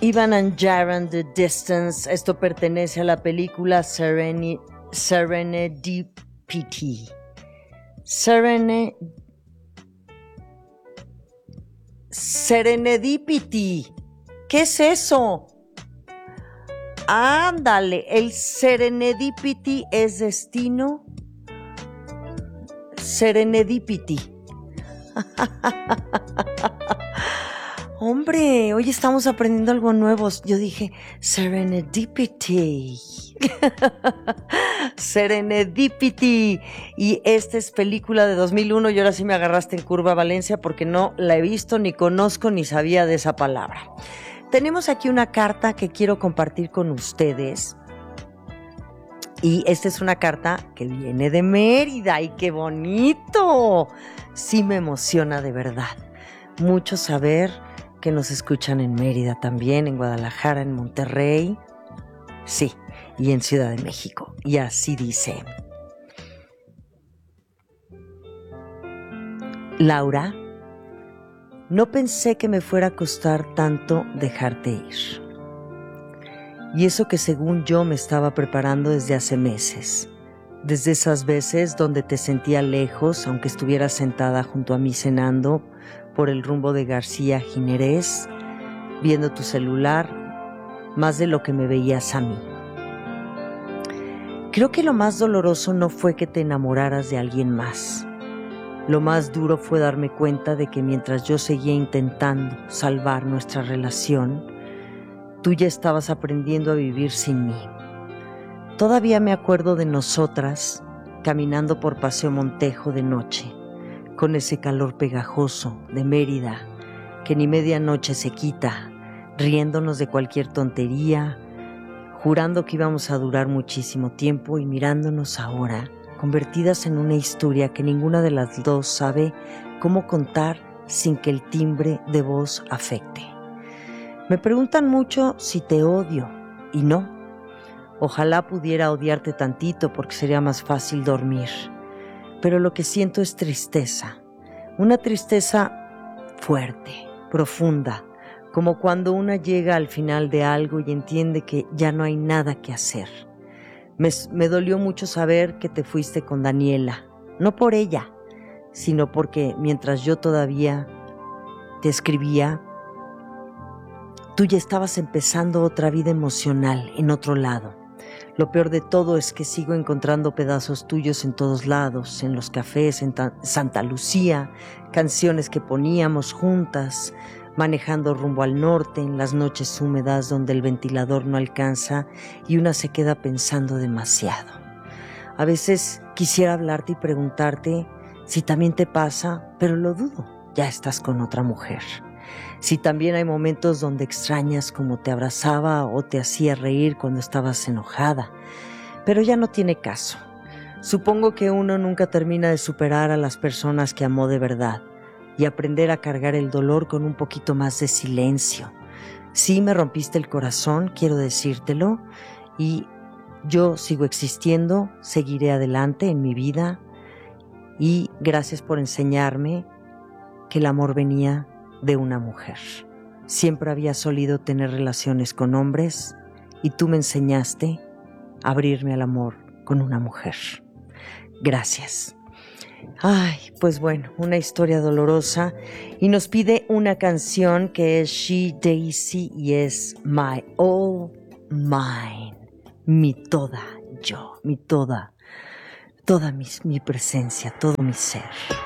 Ivan and Jaron, The Distance. Esto pertenece a la película Serendipity. Serendipity. ¿Qué es eso? Ándale, el Serendipity es destino. Serendipity. Hombre, hoy estamos aprendiendo algo nuevo. Yo dije, Serendipity. Serendipity. Y esta es película de 2001. Y ahora sí me agarraste en curva, Valencia, porque no la he visto, ni conozco, ni sabía de esa palabra. Tenemos aquí una carta que quiero compartir con ustedes. Y esta es una carta que viene de Mérida. ¡Y qué bonito! Sí me emociona de verdad mucho saber que nos escuchan en Mérida también, en Guadalajara, en Monterrey, sí, y en Ciudad de México. Y así dice: Laura, no pensé que me fuera a costar tanto dejarte ir. Y eso que según yo me estaba preparando desde hace meses. Desde esas veces donde te sentía lejos, aunque estuvieras sentada junto a mí cenando por el rumbo de García Ginerés, viendo tu celular, más de lo que me veías a mí. Creo que lo más doloroso no fue que te enamoraras de alguien más. Lo más duro fue darme cuenta de que mientras yo seguía intentando salvar nuestra relación, tú ya estabas aprendiendo a vivir sin mí. Todavía me acuerdo de nosotras caminando por Paseo Montejo de noche, con ese calor pegajoso de Mérida que ni medianoche se quita, riéndonos de cualquier tontería, jurando que íbamos a durar muchísimo tiempo y mirándonos ahora, convertidas en una historia que ninguna de las dos sabe cómo contar sin que el timbre de voz afecte. Me preguntan mucho si te odio, y no. Ojalá pudiera odiarte tantito porque sería más fácil dormir. Pero lo que siento es tristeza. Una tristeza fuerte, profunda, como cuando una llega al final de algo y entiende que ya no hay nada que hacer. Me dolió mucho saber que te fuiste con Daniela, no por ella, sino porque mientras yo todavía te escribía, tú ya estabas empezando otra vida emocional en otro lado. Lo peor de todo es que sigo encontrando pedazos tuyos en todos lados, en los cafés, en Santa Lucía, canciones que poníamos juntas, manejando rumbo al norte, en las noches húmedas donde el ventilador no alcanza y una se queda pensando demasiado. A veces quisiera hablarte y preguntarte si también te pasa, pero lo dudo, ya estás con otra mujer. Si también hay momentos donde extrañas cómo te abrazaba o te hacía reír cuando estabas enojada, pero ya no tiene caso. Supongo que uno nunca termina de superar a las personas que amó de verdad y aprender a cargar el dolor con un poquito más de silencio. Sí, me rompiste el corazón, quiero decírtelo, y yo sigo existiendo, seguiré adelante en mi vida, y gracias por enseñarme que el amor venía de una mujer. Siempre había solido tener relaciones con hombres y tú me enseñaste a abrirme al amor con una mujer. Gracias. Ay, pues bueno, una historia dolorosa y nos pide una canción que es She Daisy y es My All Mine, mi toda yo, mi toda mi presencia, todo mi ser.